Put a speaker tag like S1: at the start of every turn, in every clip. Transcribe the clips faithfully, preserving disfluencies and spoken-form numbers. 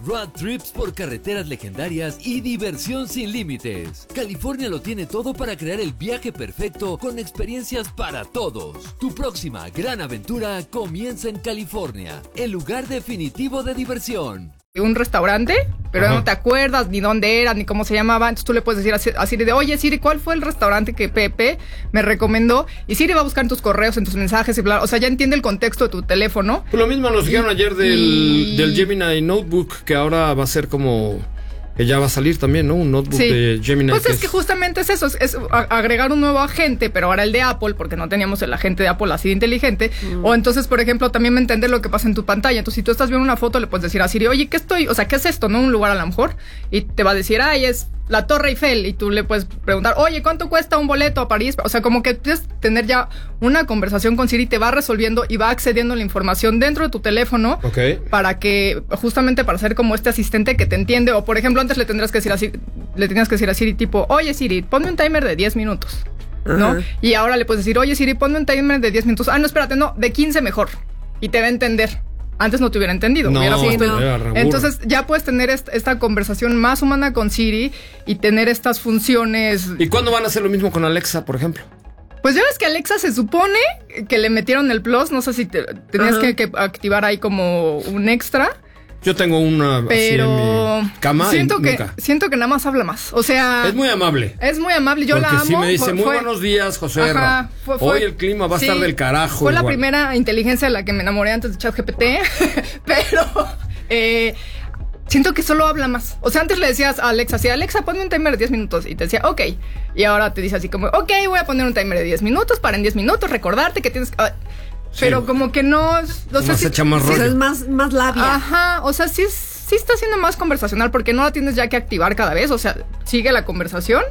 S1: road trips por carreteras legendarias y diversión sin límites. California lo tiene todo para crear el viaje perfecto con experiencias para todos. Tu próxima gran aventura comienza en California, el lugar definitivo de diversión.
S2: Un restaurante, pero no te acuerdas ni dónde era, ni cómo se llamaba. Entonces tú le puedes decir a Siri de, oye Siri, ¿cuál fue el restaurante que Pepe me recomendó? Y Siri va a buscar en tus correos, en tus mensajes y bla, o sea, ya entiende el contexto de tu teléfono.
S3: Pues lo mismo nos dijeron ayer del, y... del Gemini Notebook, que ahora va a ser como... que ya va a salir también, ¿no? Un notebook sí. de Gemini.
S2: Pues es que justamente es eso, es, es agregar un nuevo agente, pero ahora el de Apple, porque no teníamos el agente de Apple así de inteligente. Mm. O entonces, por ejemplo, también me entender lo que pasa en tu pantalla. Entonces, si tú estás viendo una foto, le puedes decir a Siri, oye, ¿qué estoy? O sea, ¿qué es esto? ¿No? Un lugar a lo mejor. Y te va a decir, ay, es la Torre Eiffel. Y tú le puedes preguntar, oye, ¿cuánto cuesta un boleto a París? O sea, como que puedes tener ya una conversación con Siri, te va resolviendo y va accediendo a la información dentro de tu teléfono.
S3: Okay.
S2: Para que, justamente para ser como este asistente que te entiende. O, por ejemplo, antes le tendrás que decir así, le tenías que decir a Siri tipo, oye Siri, ponme un timer de diez minutos, ¿no? Uh-huh. Y ahora le puedes decir, oye Siri, ponme un timer de diez minutos. Ah, no, espérate, no, de quince mejor. Y te va a entender. Antes no te hubiera entendido.
S3: No,
S2: hubiera
S3: sí,
S2: puesto...
S3: no.
S2: Entonces ya puedes tener esta, esta conversación más humana con Siri y tener estas funciones.
S3: ¿Y cuándo van a hacer lo mismo con Alexa, por ejemplo?
S2: Pues ya ves que Alexa se supone que le metieron el plus. No sé si te, tenías uh-huh. que, que activar ahí como un extra.
S3: Yo tengo una
S2: pero
S3: así en mi cama
S2: siento
S3: y
S2: que
S3: nunca.
S2: siento que nada más habla más. O sea,
S3: es muy amable.
S2: Es muy amable. Yo
S3: porque
S2: la amo.
S3: Sí me dice
S2: fue,
S3: muy
S2: fue,
S3: buenos días, José. Ajá,
S2: fue, fue,
S3: hoy el clima va a sí, estar del carajo.
S2: Fue
S3: igual.
S2: La primera inteligencia de la que me enamoré antes de ChatGPT, pero eh, siento que solo habla más. O sea, antes le decías a Alexa, sí, Alexa, ponme un timer de diez minutos y te decía, ok. Y ahora te dice así como, ok, voy a poner un timer de diez minutos para en diez minutos recordarte que tienes que... Pero sí. como que no... O sea,
S3: sí, echa más
S4: sí,
S3: rollo.
S4: Es más, más labia.
S2: Ajá, o sea, sí, sí está siendo más conversacional porque no la tienes ya que activar cada vez. O sea, sigue la conversación,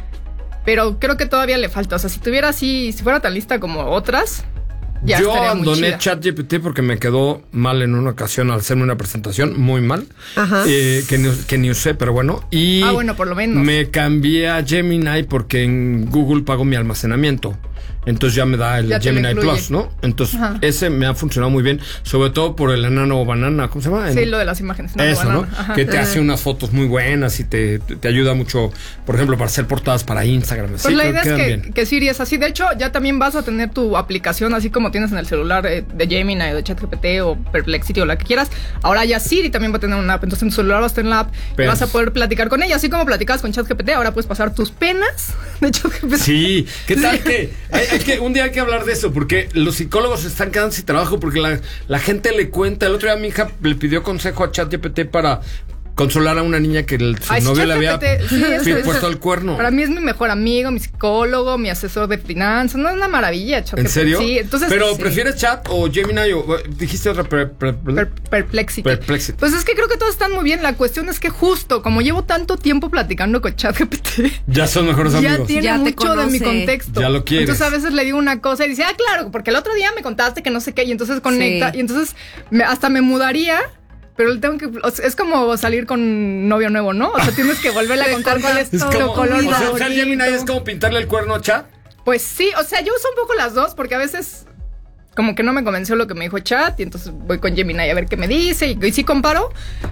S2: pero creo que todavía le falta. O sea, si tuviera así, si fuera tan lista como otras, ya
S3: yo
S2: estaría muy
S3: abandoné
S2: chida.
S3: ChatGPT porque me quedó mal en una ocasión al hacerme una presentación, muy mal. Ajá. Eh, que, ni, que ni usé, pero bueno. Y
S2: ah, bueno, por lo menos.
S3: Me cambié a Gemini porque en Google pago mi almacenamiento. Entonces ya me da el Gemini Plus, ¿no? Entonces ajá. ese me ha funcionado muy bien, sobre todo por el enano banana, ¿cómo se llama?
S2: Sí,
S3: el,
S2: lo de las imágenes.
S3: Eso, ¿no? Ajá. Que te ajá. hace unas fotos muy buenas y te, te, te ayuda mucho, por ejemplo, para hacer portadas para Instagram.
S2: Pues
S3: sí,
S2: la idea es que,
S3: bien.
S2: que Siri es así. De hecho, ya también vas a tener tu aplicación, así como tienes en el celular eh, de Gemini o de ChatGPT o Perplexity o la que quieras. Ahora ya Siri también va a tener una app. Entonces en tu celular vas a tener la app y vas a poder platicar con ella. Así como platicabas con ChatGPT, ahora puedes pasar tus penas de ChatGPT.
S3: Sí, ¿qué tal sí. que, hay, hay que un día hay que hablar de eso, porque los psicólogos se están quedando sin trabajo porque la, la gente le cuenta. El otro día mi hija le pidió consejo a ChatGPT para consolar a una niña que el, su Ay, novio le había sí, eso, puesto el cuerno.
S2: Para mí es mi mejor amigo, mi psicólogo, mi asesor de finanzas. No es una maravilla, ChatGPT.
S3: ¿En serio?
S2: Sí, entonces.
S3: Pero
S2: sí.
S3: ¿prefieres chat o Gemini o dijiste otra? Per, per,
S2: per, perplexity.
S3: Perplexity.
S2: Pues es que creo que todos están muy bien. La cuestión es que justo como llevo tanto tiempo platicando con ChatGPT,
S3: ya son mejores amigos.
S2: Ya tiene ya mucho de mi contexto.
S3: Ya lo quieres.
S2: Entonces a veces le digo una cosa y dice, ah, claro, porque el otro día me contaste que no sé qué y entonces conecta sí. y entonces me, hasta me mudaría. Pero le tengo que... Es como salir con un novio nuevo, ¿no? O sea, tienes que volverle a contar cuál es
S3: tu
S2: color.
S3: O sea, usar Gemini es como pintarle el cuerno a Chat.
S2: Pues sí, o sea, yo uso un poco las dos porque a veces como que no me convenció lo que me dijo Chat y entonces voy con Gemini a ver qué me dice y, y sí comparo,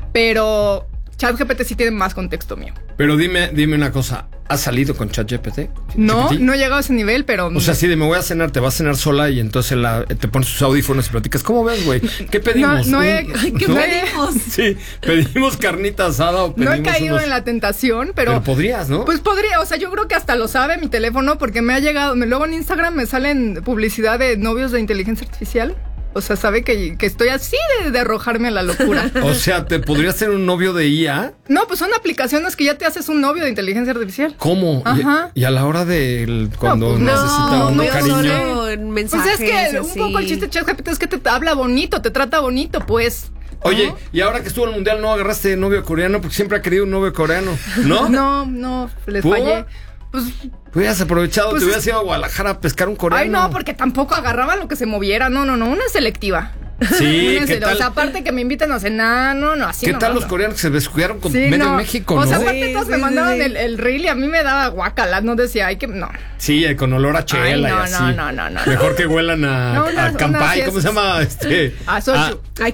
S2: pero ChatGPT sí tiene más contexto mío.
S3: Pero dime, dime una cosa, ¿has salido con ChatGPT?
S2: No, ¿G P T? No he llegado a ese nivel, pero...
S3: O sea, sí, de me voy a cenar, te vas a cenar sola y entonces la, te pones tus audífonos y platicas. ¿Cómo ves, güey? ¿Qué pedimos?
S2: No, no he, ¿Qué
S3: ¿no?
S2: pedimos?
S3: Sí, pedimos carnita asada o pedimos
S2: No he caído
S3: unos...
S2: en la tentación, pero...
S3: Pero podrías, ¿no?
S2: Pues podría, o sea, yo creo que hasta lo sabe mi teléfono porque me ha llegado... Me, luego en Instagram me salen publicidad de novios de inteligencia artificial. O sea, sabe que, que estoy así de, de arrojarme a la locura.
S3: O sea, ¿te podrías ser un novio de I A?
S2: No, pues son aplicaciones que ya te haces un novio de inteligencia artificial.
S3: ¿Cómo?
S2: Ajá.
S3: Y, y a la hora de el, cuando
S2: no, pues
S3: necesita
S2: no,
S3: uno
S2: no,
S3: cariño.
S4: En mensajes,
S2: pues es que
S4: así.
S2: un poco el chiste de ChatGPT es que te habla bonito, te trata bonito, pues.
S3: Oye,
S2: ¿no?
S3: Y ahora que estuvo en el mundial, ¿no agarraste novio coreano? Porque siempre ha querido un novio coreano, ¿no?
S2: No, no, les
S3: ¿Por?
S2: fallé. Pues...
S3: Hubieras aprovechado,
S2: pues
S3: te hubieras ido a Guadalajara a pescar un coreano.
S2: Ay, no, porque tampoco agarraba lo que se moviera. No, no, no, una selectiva.
S3: Sí, ¿qué tal?
S2: O sea, aparte que me invitan a cenar, no, no, así
S3: ¿Qué
S2: no,
S3: tal
S2: no,
S3: los
S2: no.
S3: coreanos que se descuidaron con
S2: sí,
S3: medio
S2: no.
S3: México,
S2: o
S3: no?
S2: sea, aparte
S4: sí,
S2: todos
S4: sí,
S2: me mandaban
S4: sí.
S2: el, el reel y a mí me daba guacala, no decía, ay, que no.
S3: Sí, con olor a chela.
S2: Ay, no,
S3: y así.
S2: no, no, no, no.
S3: Mejor que huelan a,
S2: no, una,
S3: a Campay,
S2: una,
S3: ¿cómo se llama? Este,
S2: a Sochu.
S3: A,